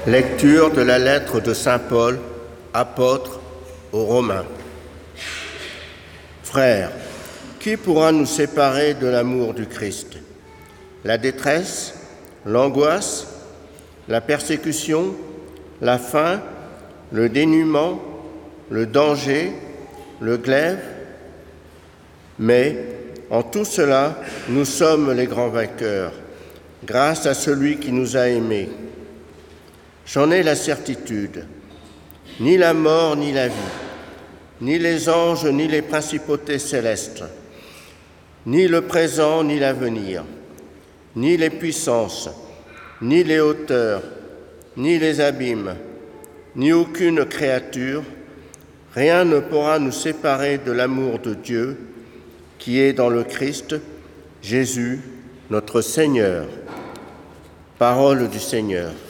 Lecture de la lettre de saint Paul, apôtre aux Romains. Frères, qui pourra nous séparer de l'amour du Christ? La détresse, l'angoisse, la persécution, la faim, le dénuement, le danger, le glaive? Mais en tout cela, nous sommes les grands vainqueurs, grâce à celui qui nous a aimés. J'en ai la certitude, ni la mort ni la vie, ni les anges ni les principautés célestes, ni le présent ni l'avenir, ni les puissances, ni les hauteurs, ni les abîmes, ni aucune créature, rien ne pourra nous séparer de l'amour de Dieu qui est dans le Christ, Jésus, notre Seigneur. Parole du Seigneur.